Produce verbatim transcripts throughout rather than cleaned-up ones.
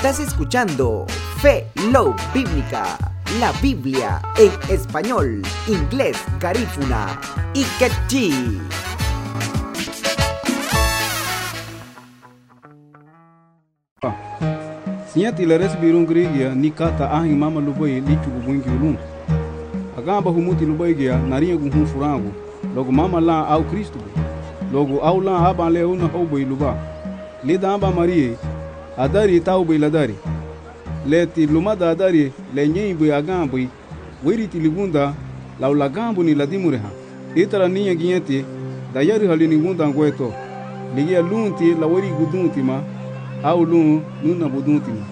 Estás escuchando Fe Love Bíblica, la Biblia en español, inglés, garífuna y quechí. Sinyati la resbirun grigia ni kata ahin mama lubai lichu bungi ulun. Agamba humuti lubai gia narinha gun furango. Logo mama la au Cristo. Logo au la aba leuna hobai luba. Lida aba Maria adari tau bai ladari. Leti lumada adari le nyei bai agambai. Wiriti ligunda lau lagambu ni ladimureha. Itara ninya ginyati dayari halini gunda ngweto. Ligia lunti la wiri gudunti ma. Au lun nuna buduntima.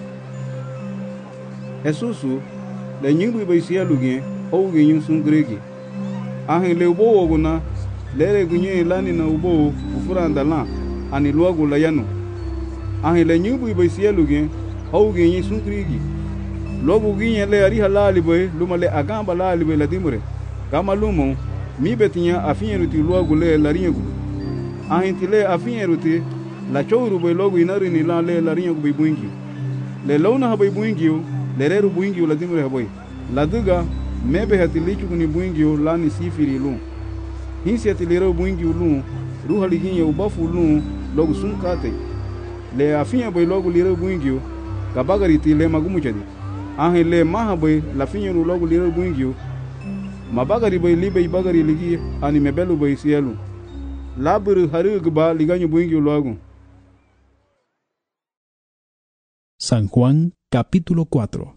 Esusu le nyimbu bai sia lugien ou genyun sun gregi. Ahin le ubo oguna lere gunye lani na ubo ufuranda la ani luagu la yanu. Ahin le nyimbu bai sia lugien ou genyun sun gregi. Lobu ginye le ari halali bai luma le agamba la ali bai la dimure. Kama lumo mi betinya afinyeruti luagu le larinyagu. Ahin tile afinyeruti la chouru bai logo inari ni la le la rinyo bai buingi le lona bai buingi le reru buingi la dimre bai la duga mebe hati lichu ni buingi la ni sifiri lu hinsi hati le reru buingi lu ruha liginye ubafu lu logo sunkate le afinya bai logo le reru buingi kabagari ti le magumu jadi ahe le maha bai la finya lu logo le reru buingi mabagari bai libe bagari ligi ani mebelu bai sielu laburu harugba liganyo buingi logo. San Juan capítulo cuatro.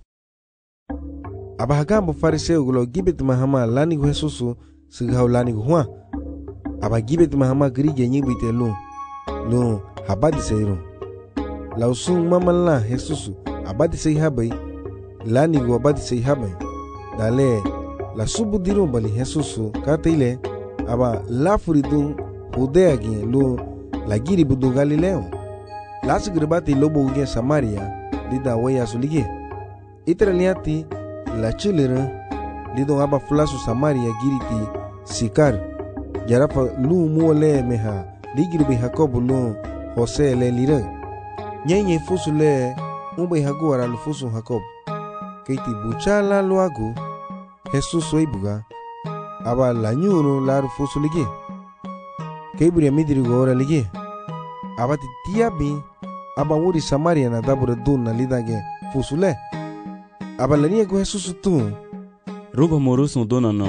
Abahagambo fariseu gulo gibet mahama lani gu Jesusu sigau lani gu Juan. Aba gibet mahama grige nyibite lu. Lu habadi seiru. Lausung mamala Jesusu abadi sei habai lani gu abadi sei habai. Dale la subu dirum bali Jesusu kataile aba lafuridun Judea gi lu la giri budu Galileo. Las grbati lobo uge Samaria lida waya sulige. Itraliati la chilera lido aba flasu Samaria giriti Sikar. Jarafa lu muole meha ligiri bi Jacob lu Jose le lira. Nyenye fusu le umbe haguara lu fusu Jacob. Keiti buchala luagu Jesus oibuga aba la nyuru la fusu lige. Keiburi midiri gora lige. Abati tiabi aba wuri Samaria na dabura dun na lidage fusule. Aba lania go Jesus tu. Ruba morusu dona no.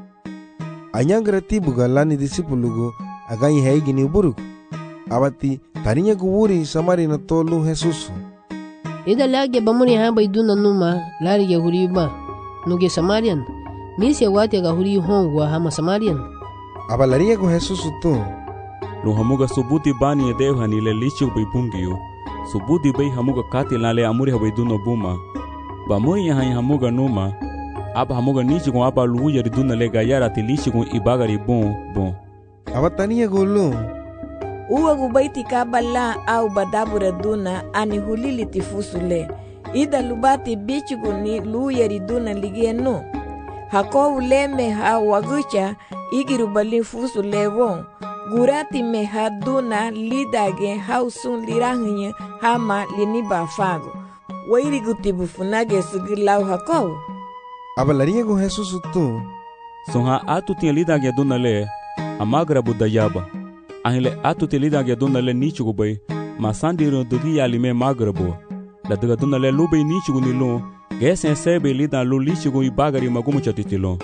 Anyangra tibuga lani disipulugo aganyi haigi ni uburuk. Abati tarinya go wuri Samaria na tolu Jesus. Ida lage bamuri hamba iduna numa lari ya huriba nuge Samarian. Misi ya wati aga huri hongwa hama Samarian. Aba lania go Jesus tu. Hamuga subuti bani edeu ni le lichu bai bungiu subuti bai hamuga kati la le amuri habai duno buma ba moi ya hamuga numa aba hamuga nichi ko aba luya ri duna le gayara ti lichi ko ibagari bon bon abatania golo uwa gubaiti kabala au badabura duna ani hulili tifusule ida lubati bichu ni luya ri duna ligieno hako uleme ha wagucha igirubali fusule won Gurati me haduna lidage hausun lirahinya hama liniba fago. Wairi gutibu funage sugilau hako. Abalaria go Jesus tu. Sonha atu tinha lidage duna le amagra budayaba. Ahile atu tinha lidage duna le nichugo bay. Masandiro dugi alime magrabo. La duga duna le lube nichugo nilo. Gesen sebe lida lu lichugo ibagari magumu chatitilo.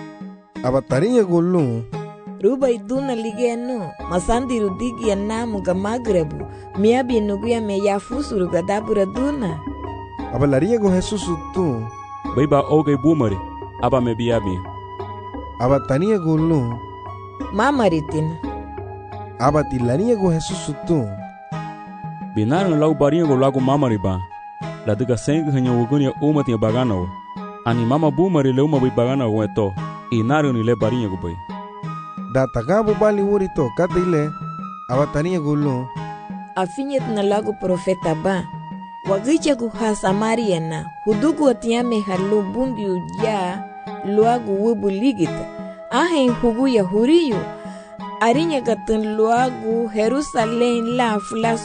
Abataria go lu. Ruba iduna ligeno masandi rudigi ya namu ga magrebu miabi nuguya me ya fusuru ga dabura duna abalaria go Jesus tu baiba oge bumari aba me biabi aba tania go lu mamaritin aba tilania go Jesus tu binaru lau baria go lago mamari ba la diga seng hanya ugunya umati bagano ani mama bumari le uma bagana go eto inaru ni le baria go bai da tagabu bali wurito kataile abatania gulu afinyet na lagu profeta ba wagicha guha Samaria na hudugu atiame halu bungi uja luagu wubu ligita ahen hugu ya huriyo arinya gatun luagu Jerusalem la flas